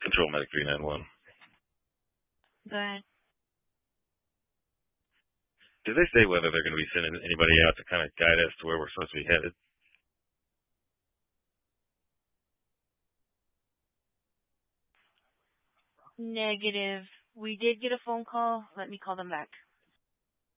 Control Medic 391. Go ahead. Did they say whether they're going to be sending anybody out to kind of guide us to where we're supposed to be headed? Negative. We did get a phone call. Let me call them back.